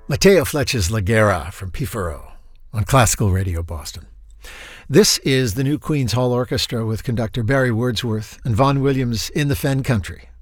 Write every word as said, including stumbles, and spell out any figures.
Matteo Fletcher's La Guerra from Pifaro on Classical Radio Boston. This is the new Queen's Hall Orchestra with conductor Barry Wordsworth and Vaughan Williams in the Fen Country